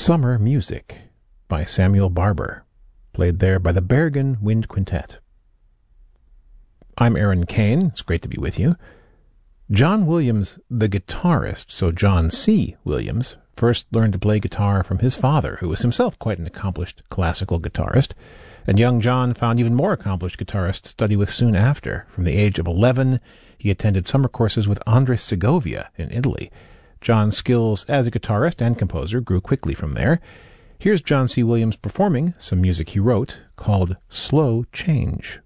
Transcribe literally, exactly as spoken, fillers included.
Summer Music by Samuel Barber, played there by the Bergen Wind Quintet. I'm Aaron Kane. It's great to be with you. John Williams, the guitarist, so John C. Williams, first learned to play guitar from his father, who was himself quite an accomplished classical guitarist, and young John found even more accomplished guitarists to study with soon after. From the age of eleven, he attended summer courses with Andres Segovia in Italy. John's skills as a guitarist and composer grew quickly from there. Here's John C. Williams performing some music he wrote called Slow Change.